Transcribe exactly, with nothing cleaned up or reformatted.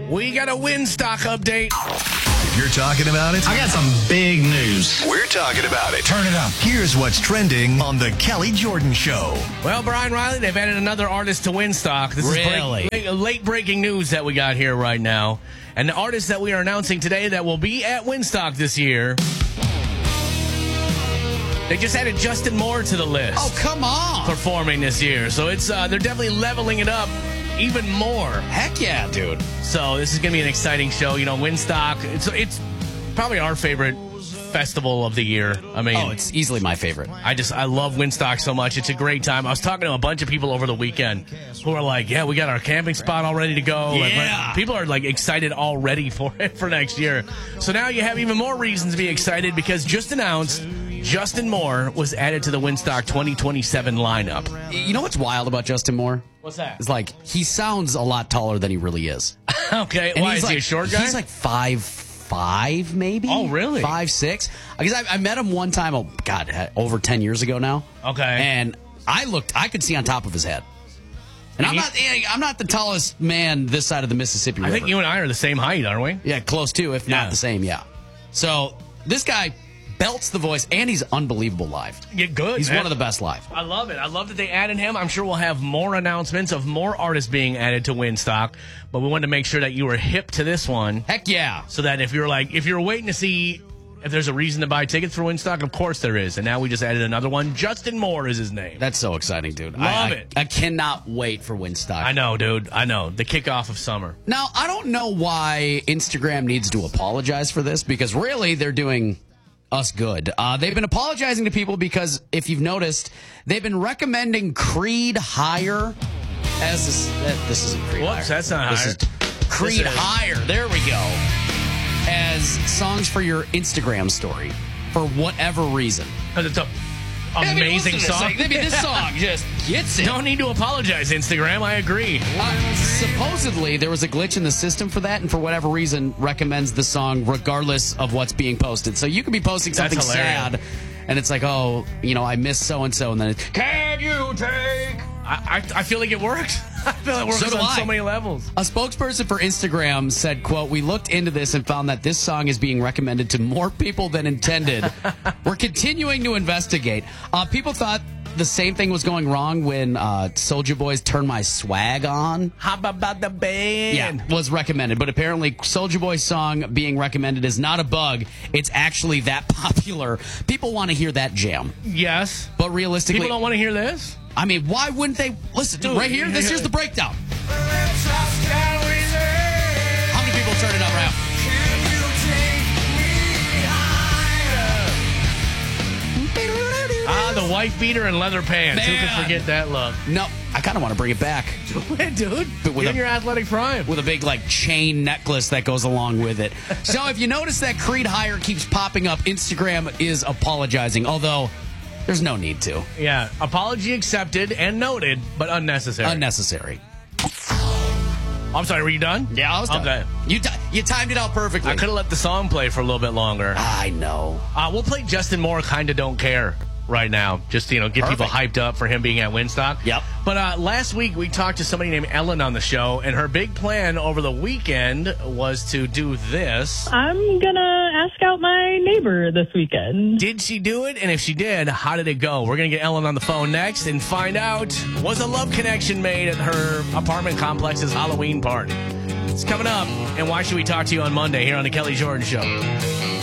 We got a Winstock update. If you're talking about it, I got some big news. We're talking about it. Turn it up. Here's what's trending on the Kelly Jordan Show. Well, Brian Riley, they've added another artist to Winstock. This Really? is break, late, late breaking news that we got here right now. And the artist that we are announcing today that will be at Winstock this year, they just added Justin Moore to the list. Oh, come on. Performing this year. So it's uh, they're definitely leveling it up even more. Heck yeah, dude. So this is going to be an exciting show. You know, Winstock, it's, it's probably our favorite festival of the year. I mean, Oh, it's easily my favorite. I just, I love Winstock so much. It's a great time. I was talking to a bunch of people over the weekend who are like, yeah, we got our camping spot all ready to go. Like, Yeah. people are like excited already for it for next year. So now you have even more reasons to be excited because just announced Justin Moore was added to the Winstock twenty twenty-seven lineup. You know what's wild about Justin Moore? What's that? It's like he sounds a lot taller than he really is. Okay, And why he's is he like- a short guy? He's like five five, maybe. Oh, really? Five six. Because I, I met him one time. Oh God, over ten years ago now. Okay. And I looked. I could see on top of his head. And I'm He- not. I'm not the tallest man this side of the Mississippi I River. think you and I are the same height, aren't we? Yeah, close to, if Yeah. not the same. Yeah. So this guy belts the voice, and he's unbelievable live. Yeah, good. He's man. one of the best live. I love it. I love that they added him. I'm sure we'll have more announcements of more artists being added to Winstock, but we wanted to make sure that you were hip to this one Heck yeah. so that if you're like, if you're waiting to see if there's a reason to buy tickets for Winstock, of course there is. And now we just added another one. Justin Moore is his name. That's so exciting, dude. Love I, I- it. I cannot wait for Winstock. I know, dude. I know. The kickoff of summer. Now, I don't know why Instagram needs to apologize for this because really they're doing us good. Uh, they've been apologizing to people because if you've noticed, they've been recommending Creed Higher as this. Uh, this isn't Creed Whoops, Higher. that's not this Higher. Is Creed This is- Higher. There we go. As songs for your Instagram story for whatever reason. Because it's a I mean, amazing listen to this, song. like, maybe this song just gets it. Don't need to apologize, Instagram. I agree. Uh, supposedly, there was a glitch in the system for that, and for whatever reason, recommends the song regardless of what's being posted. So you could be posting That's something hilarious. sad, and it's like, oh, you know, I missed so and so, and then it's, can you take? I, I, I feel like it works. I feel like it works So do on I. so many levels. A spokesperson for Instagram said, quote, we looked into this and found that this song is being recommended to more people than intended. We're continuing to investigate. Uh, people thought the same thing was going wrong when uh, Soulja Boy's Turn My Swag On. How about the band? Yeah, was recommended. But apparently, Soulja Boy's song being recommended is not a bug. It's actually that popular. People want to hear that jam. Yes. But realistically, People don't want to hear this? I mean, why wouldn't they? Listen, Dude, right here, this yeah. here's the breakdown. How many people turn it up right now? Ah, the wife beater and leather pants. Who Man. can forget that look? No, I kind of want to bring it back Dude, But with you're in a- your athletic prime. with a big, like, chain necklace that goes along with it. So if you notice that Creed Higher keeps popping up, Instagram is apologizing, although there's no need to. Yeah, apology accepted and noted, but unnecessary. Unnecessary. I'm sorry, were you done? Yeah, I was done. Okay. You, ti you timed it out perfectly. I could have let the song play for a little bit longer. I know. Uh, we'll play Justin Moore, Kinda Don't Care, right now. Just, you know, get people Perfect. hyped up for him being at Winstock. Yep. But uh, last week, we talked to somebody named Ellen on the show, and her big plan over the weekend was to do this. I'm gonna ask out my neighbor this weekend. Did she do it? And if she did, how did it go? We're going to get Ellen on the phone next and find out, was a love connection made at her apartment complex's Halloween party? It's coming up, and why should we talk to you on Monday here on the Kelly Jordan Show?